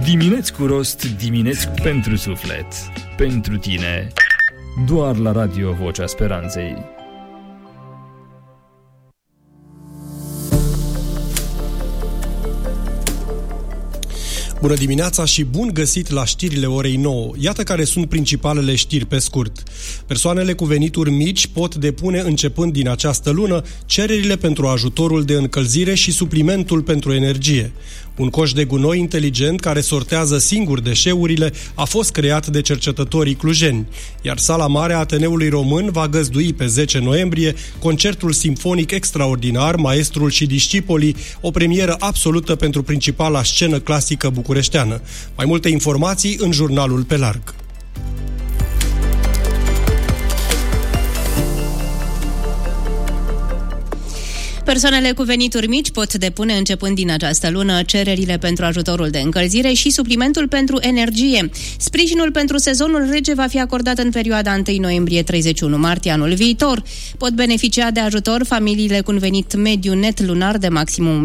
Dimineți cu rost, dimineți pentru suflet. Pentru tine, doar la Radio Vocea Speranței. Bună dimineața și bun găsit la știrile orei 9. Iată care sunt principalele știri pe scurt. Persoanele cu venituri mici pot depune începând din această lună cererile pentru ajutorul de încălzire și suplimentul pentru energie. Un coș de gunoi inteligent care sortează singur deșeurile a fost creat de cercetătorii clujeni, iar Sala Mare a Ateneului Român va găzdui pe 10 noiembrie concertul simfonic extraordinar Maestrul și Discipolii, o premieră absolută pentru principala scenă clasică bucureșteană. Mai multe informații în jurnalul Pe Larg. Persoanele cu venituri mici pot depune începând din această lună cererile pentru ajutorul de încălzire și suplimentul pentru energie. Sprijinul pentru sezonul rece va fi acordat în perioada 1 noiembrie-31 martie anul viitor. Pot beneficia de ajutor familiile cu un venit mediu net lunar de maximum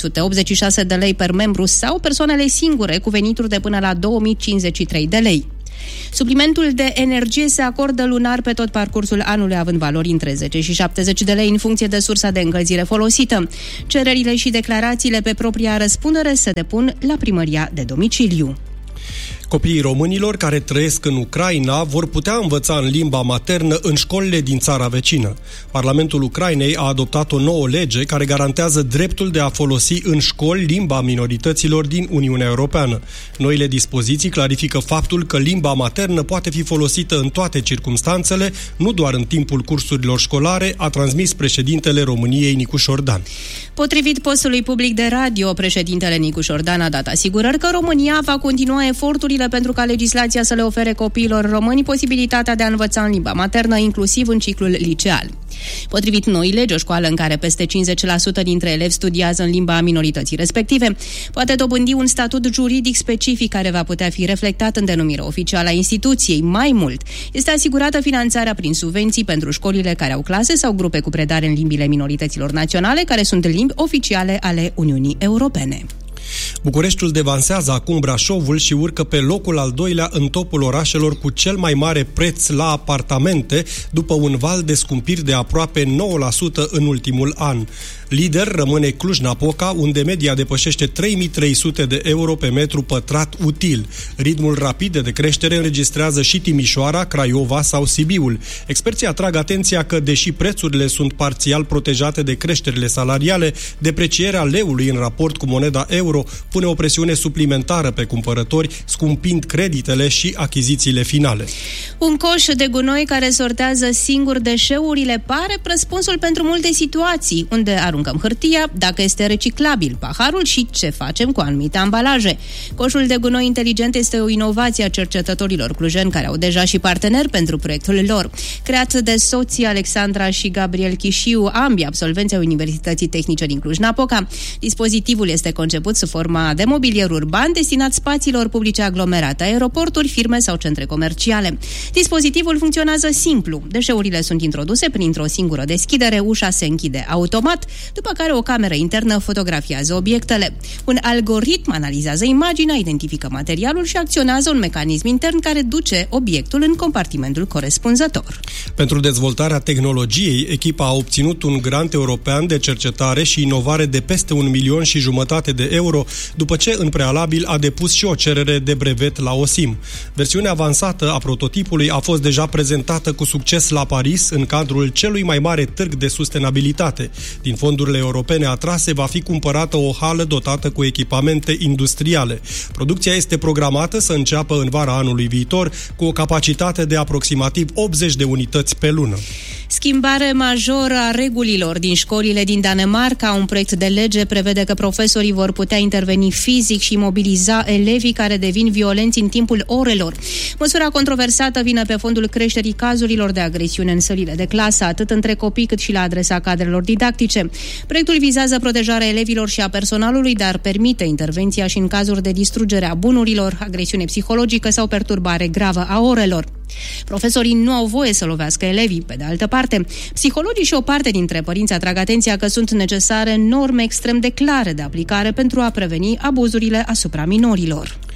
1386 de lei per membru sau persoanele singure cu venituri de până la 2053 de lei. Suplimentul de energie se acordă lunar pe tot parcursul anului, având valori între 10 și 70 de lei în funcție de sursa de încălzire folosită. Cererile și declarațiile pe propria răspundere se depun la primăria de domiciliu. Copiii românilor care trăiesc în Ucraina vor putea învăța în limba maternă în școlile din țara vecină. Parlamentul Ucrainei a adoptat o nouă lege care garantează dreptul de a folosi în școli limba minorităților din Uniunea Europeană. Noile dispoziții clarifică faptul că limba maternă poate fi folosită în toate circumstanțele, nu doar în timpul cursurilor școlare, a transmis președintele României Nicu Șordan. Potrivit postului public de radio, președintele Nicu Șordan a dat asigurări că România va continua eforturile pentru ca legislația să le ofere copiilor români posibilitatea de a învăța în limba maternă, inclusiv în ciclul liceal. Potrivit noii legi, o școală în care peste 50% dintre elevi studiază în limba minorității respective poate dobândi un statut juridic specific care va putea fi reflectat în denumirea oficială a instituției. Mai mult, este asigurată finanțarea prin subvenții pentru școlile care au clase sau grupe cu predare în limbile minorităților naționale, care sunt limbi oficiale ale Uniunii Europene. Bucureștiul devansează acum Brașovul și urcă pe locul al doilea în topul orașelor cu cel mai mare preț la apartamente, după un val de scumpiri de aproape 9% în ultimul an. Lider rămâne Cluj-Napoca, unde media depășește 3.300 de euro pe metru pătrat util. Ritmul rapid de creștere înregistrează și Timișoara, Craiova sau Sibiul. Experții atrag atenția că, deși prețurile sunt parțial protejate de creșterile salariale, deprecierea leului în raport cu moneda euro pune o presiune suplimentară pe cumpărători, scumpind creditele și achizițiile finale. Un coș de gunoi care sortează singur deșeurile pare răspunsul pentru multe situații, unde aruncăm hârtia, dacă este reciclabil paharul și ce facem cu anumite ambalaje. Coșul de gunoi inteligent este o inovație a cercetătorilor clujeni care au deja și parteneri pentru proiectul lor. Creat de soții Alexandra și Gabriel Chișiu, ambii absolvenți ai Universității Tehnice din Cluj-Napoca, dispozitivul este conceput sub forma de mobilier urban destinat spațiilor publice aglomerate, aeroporturi, firme sau centre comerciale. Dispozitivul funcționează simplu. Deșeurile sunt introduse printr-o singură deschidere, ușa se închide automat, după care o cameră internă fotografiază obiectele. Un algoritm analizează imaginea, identifică materialul și acționează un mecanism intern care duce obiectul în compartimentul corespunzător. Pentru dezvoltarea tehnologiei, echipa a obținut un grant european de cercetare și inovare de peste 1,5 milion de euro, după ce în prealabil a depus și o cerere de brevet la OSIM. Versiunea avansată a prototipului a fost deja prezentată cu succes la Paris în cadrul celui mai mare târg de sustenabilitate. Din fondurile europene atrase va fi cumpărată o hală dotată cu echipamente industriale. Producția este programată să înceapă în vara anului viitor, cu o capacitate de aproximativ 80 de unități pe lună. Schimbare majoră a regulilor din școlile din Danemarca. Un proiect de lege prevede că profesorii vor putea interveni fizic și mobiliza elevii care devin violenți în timpul orelor. Măsura controversată vine pe fondul creșterii cazurilor de agresiune în sălile de clasă, atât între copii cât și la adresa cadrelor didactice. Proiectul vizează protejarea elevilor și a personalului, dar permite intervenția și în cazuri de distrugere a bunurilor, agresiune psihologică sau perturbare gravă a orelor. Profesorii nu au voie să lovească elevii. Pe de altă parte, psihologii și o parte dintre părinți atrag atenția că sunt necesare norme extrem de clare de aplicare pentru a preveni abuzurile asupra minorilor.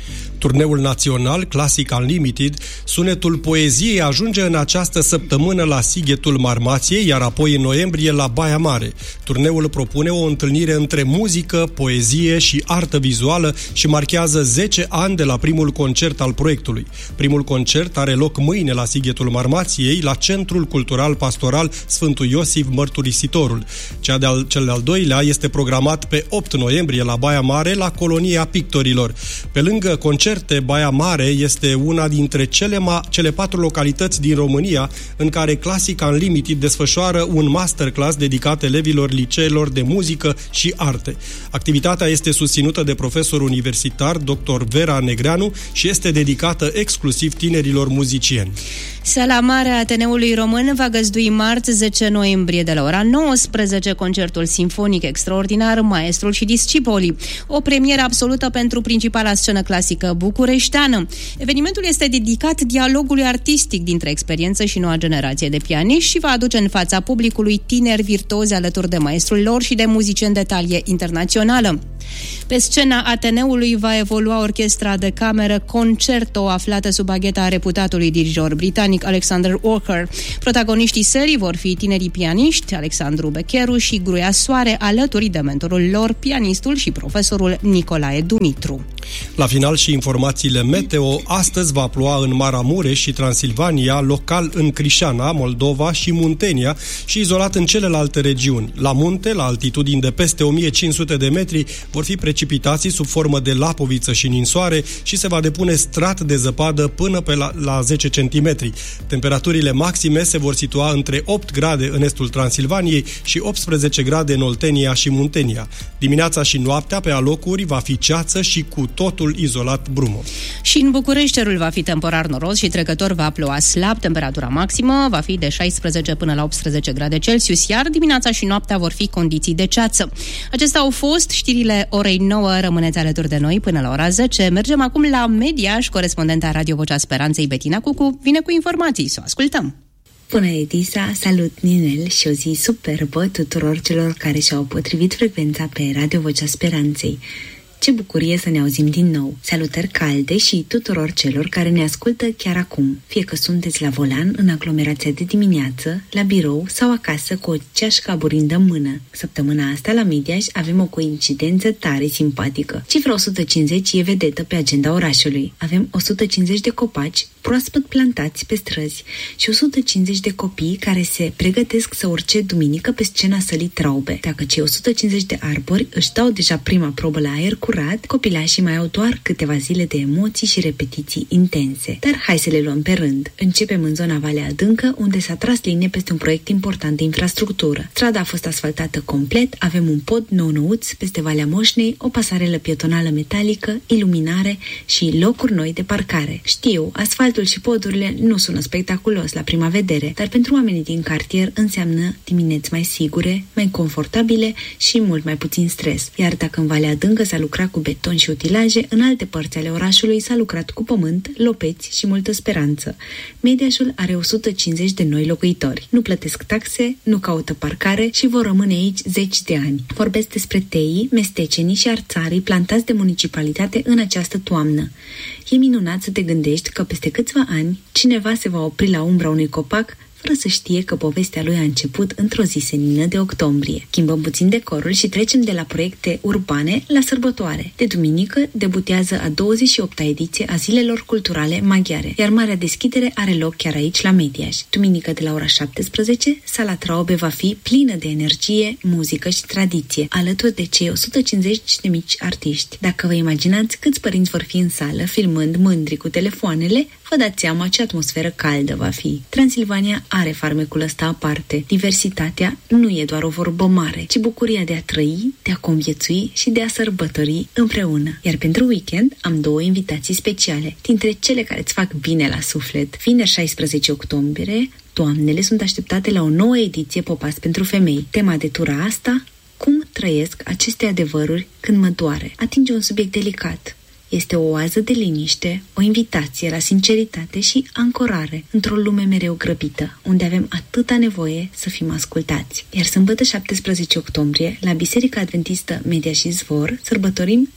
turneul național Classic Unlimited, sunetul poeziei ajunge în această săptămână la Sighetul Marmației, iar apoi în noiembrie la Baia Mare. Turneul propune o întâlnire între muzică, poezie și artă vizuală și marchează 10 ani de la primul concert al proiectului. Primul concert are loc mâine la Sighetul Marmației, la Centrul Cultural Pastoral Sfântul Iosif Mărturisitorul. Cel de-al doilea este programat pe 8 noiembrie la Baia Mare, la Colonia Pictorilor. Pe lângă concerte, Baia Mare este una dintre cele 4 localități din România în care Classic Unlimited desfășoară un masterclass dedicat elevilor liceelor de muzică și arte. Activitatea este susținută de profesor universitar dr. Vera Negreanu și este dedicată exclusiv tinerilor muzicieni. Sala Mare a Ateneului Român va găzdui marți 10 noiembrie de la ora 19 concertul simfonic extraordinar Maestrul și Discipolii, o premieră absolută pentru principala scenă clasică bucureșteană. Evenimentul este dedicat dialogului artistic dintre experiență și noua generație de pianiști și va aduce în fața publicului tineri virtuozi alături de maestrul lor și de muzicieni de talie internațională. Pe scena Ateneului va evolua orchestra de cameră Concerto, aflată sub agheta reputatului dirijor britanic Alexander Walker. Protagoniștii serii vor fi tinerii pianiști Alexandru Becheru și Gruia Soare, alături de mentorul lor, pianistul și profesorul Nicolae Dumitru. La final și informațiile meteo. Astăzi va ploua în Maramureș și Transilvania, local în Crișana, Moldova și Muntenia și izolat în celelalte regiuni. La munte, la altitudini de peste 1500 de metri, vor fi precipitații sub formă de lapoviță și ninsoare și se va depune strat de zăpadă până pe la 10 cm. Temperaturile maxime se vor situa între 8 grade în estul Transilvaniei și 18 grade în Oltenia și Muntenia. Dimineața și noaptea pe alocuri va fi ceață și cu totul izolat brumă. Și în București cerul va fi temporar noros și trecător, va ploua slab. Temperatura maximă va fi de 16 până la 18 grade Celsius, iar dimineața și noaptea vor fi condiții de ceață. Acestea au fost știrile orei 9. Rămâneți alături de noi până la ora 10. Mergem acum la Mediaș. Corespondenta Radio Vocea Speranței, Betina Cucu, vine cu informații. Să o ascultăm. Bună, Edisa! Salut, Ninel, și o zi superbă tuturor celor care și-au potrivit frecvența pe Radio Vocea Speranței. Ce bucurie să ne auzim din nou! Salutări calde și tuturor celor care ne ascultă chiar acum, fie că sunteți la volan, în aglomerația de dimineață, la birou sau acasă cu o ceașcă aburindă în mână. Săptămâna asta la Mediaș avem o coincidență tare simpatică. Cifra 150 e vedetă pe agenda orașului. Avem 150 de copaci proaspăt plantați pe străzi și 150 de copii care se pregătesc să urce duminică pe scena Sălii Traube. Dacă cei 150 de arbori își dau deja prima probă la aer curat, copilașii mai au doar câteva zile de emoții și repetiții intense. Dar hai să le luăm pe rând. Începem în zona Valea Adâncă, unde s-a tras linie peste un proiect important de infrastructură. Strada a fost asfaltată complet, avem un pod nou-nouț peste Valea Moșnei, o pasarelă pietonală metalică, iluminare și locuri noi de parcare. Știu, asfaltul și podurile nu sună spectaculos la prima vedere, dar pentru oamenii din cartier înseamnă dimineți mai sigure, mai confortabile și mult mai puțin stres. Iar dacă în Valea Adâncă s-a lucrat cu beton și utilaje, în alte părți ale orașului s-a lucrat cu pământ, lopeți și multă speranță. Mediașul are 150 de noi locuitori. Nu plătesc taxe, nu caută parcare și vor rămâne aici 10 de ani. Vorbesc despre teii, mestecenii și arțarii plantați de municipalitate în această toamnă. E minunat să te gândești că peste câțiva ani cineva se va opri la umbra unui copac fără să știe că povestea lui a început într-o zi senină de octombrie. Schimbăm puțin decorul și trecem de la proiecte urbane la sărbătoare. De duminică debutează a 28-a ediție a Zilelor Culturale Maghiare, iar marea deschidere are loc chiar aici la Mediaș. Duminică de la ora 17, Sala Traube va fi plină de energie, muzică și tradiție, alături de cei 150 de mici artiști. Dacă vă imaginați câți părinți vor fi în sală, filmând mândri cu telefoanele, vă dați seama ce atmosferă caldă va fi. Transilvania are farmecul ăsta aparte. Diversitatea nu e doar o vorbă mare, ci bucuria de a trăi, de a conviețui și de a sărbători împreună. Iar pentru weekend am 2 invitații speciale, dintre cele care îți fac bine la suflet. Vineri 16 octombrie, doamnele sunt așteptate la o nouă ediție Popas pentru femei. Tema de tura asta: cum trăiesc aceste adevăruri când mă doare. Atinge un subiect delicat. Este o oază de liniște, o invitație la sinceritate și ancorare într-o lume mereu grăbită, unde avem atâta nevoie să fim ascultați. Iar sâmbătă 17 octombrie, la Biserica Adventistă Mediaș Izvor, sărbătorim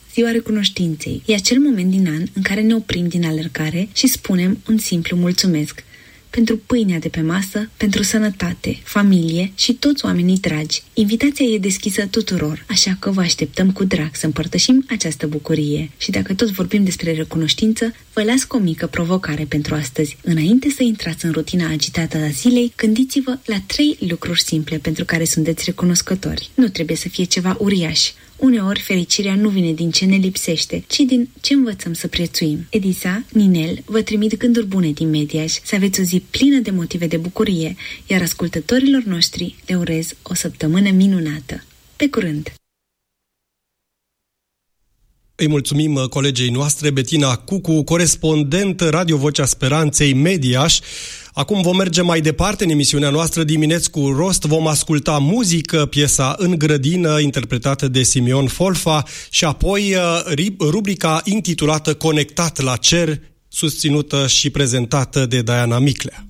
Ziua Recunoștinței. E acel moment din an în care ne oprim din alergare și spunem un simplu mulțumesc. Pentru pâinea de pe masă, pentru sănătate, familie și toți oamenii dragi. Invitația e deschisă tuturor, așa că vă așteptăm cu drag să împărtășim această bucurie. Și dacă tot vorbim despre recunoștință, vă las cu o mică provocare pentru astăzi. Înainte să intrați în rutina agitată a zilei, gândiți-vă la 3 lucruri simple pentru care sunteți recunoscători. Nu trebuie să fie ceva uriaș. Uneori, fericirea nu vine din ce ne lipsește, ci din ce învățăm să prețuim. Edisa, Ninel, vă trimit gânduri bune din Mediaș, să aveți o zi plină de motive de bucurie, iar ascultătorilor noștri le urez o săptămână minunată. Pe curând! Îi mulțumim colegei noastre, Betina Cucu, corespondent Radio Vocea Speranței Mediaș. Acum vom merge mai departe în emisiunea noastră Dimineți cu Rost. Vom asculta muzică, piesa În grădină, interpretată de Simeon Folfa, și apoi rubrica intitulată Conectat la cer, susținută și prezentată de Diana Miclea.